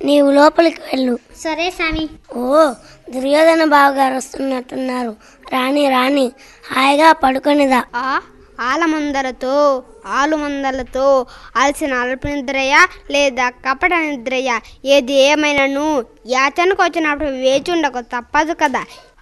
నీవు లోపలికి వెళ్ళు. సరే స్వామి. ఓ, దుర్యోధన బావగారు వస్తున్నట్టున్నారు. రాణి రాణి, హాయిగా పడుకొనిదా. ఆలుమందలతో అలసిన అల్ప నిద్రయ్య లేదా కపట నిద్రయ్య, ఏది ఏమైనాను యాచనకు వచ్చినప్పుడు వేచుండకు తప్పదు కదా.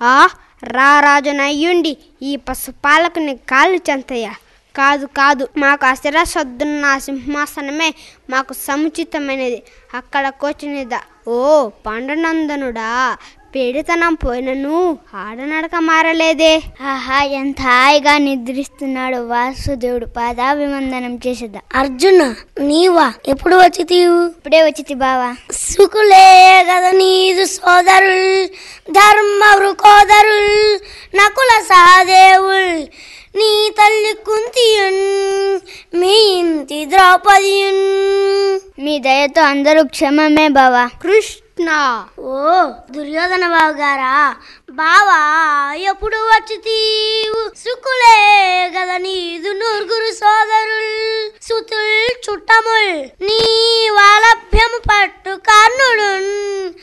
రాజునయ్యుండి ఈ పశుపాలకుని కాళ్ళు చెంతయ్య. కాదు, మాకు అస్థిరశుద్ధున్న సింహాసనమే మాకు సముచితమైనది, అక్కడ కూర్చునిదా. ఓ పాండునందనుడా, పేడితనం పోయినను ఆడనడక మారలేదే. ఆహా, ఎంత హాయిగా నిద్రిస్తున్నాడు. వాసుదేవుడు పాదాభివందనం చేసేదా. అర్జున, నీవా? ఎప్పుడు వచ్చి తీవు? ఇప్పుడే వచ్చి బావా. సుకులే గద నీదు సోదరుల్, ధర్మ వృకోదరుల్, నకుల సహదేవుల్, నీ తల్లి కుంతియున్, మీ ఇంటి ద్రౌపదియున్. మీ దయతో అందరూ క్షేమమే బావా. కృష్ణ. ఓ దుర్యోధన బావ గారా, బావా ఎప్పుడు వచ్చి తీవు? సుకులే గద నీదు నూరుగురు సోదరుల్, సుతుల్ చుట్టముల్, నీ వాలభ్యము పట్టు కర్ణుడున్,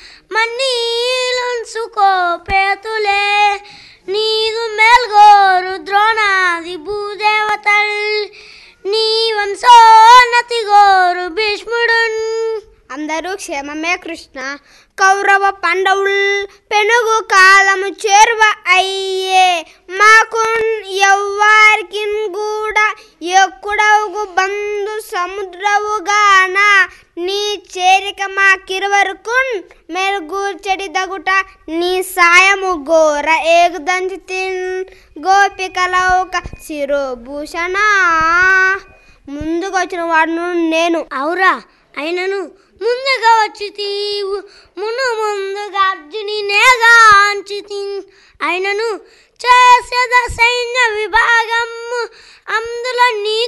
మన్నీలున్ సుకోపేతులే, నీదు మేల్గోరు ద్రోణాది భూదేవతల్, నీ వంశోన్నతి గోరు భీష్ముడున్. అందరూ క్షేమమే కృష్ణ. కౌరవ పాండవుల్ పెనుగు కాలము చేరువ అయ్యే, మాకు ఎవ్వారికి కూడా ఎక్కుడవు బంధు సముద్రవుగాన, నీ చేరిక మాకిరువరకు మెరుగుచెడి దగుట, నీ సాయము గోర ఏగుదంచి తిన్ గోపికలౌక శిరోభూషణ. ముందుకు వచ్చిన వాడును నేను. అవురా, అయినను ముందుగా వచ్చి తీవు. ముందుగా అర్జుని నేగాంచి అయినను చేసేద సైన్య విభాగము, అందులో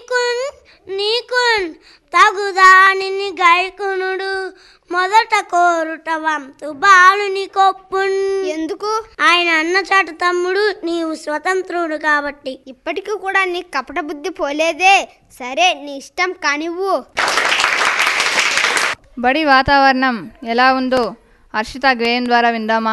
నీకున్ తగుదానిని గైకునుడు, మొదట కోరుట వంతు బాలుని కొప్పున్. ఎందుకు? ఆయన అన్న చాట తమ్ముడు, నీవు స్వతంత్రుడు కాబట్టి. ఇప్పటికీ కూడా నీ కపట బుద్ధి పోలేదే. సరే, నీ ఇష్టం కానివ్వు. బడి వాతావరణం ఎలా ఉందో హర్షిత గేయం ద్వారా విందామా?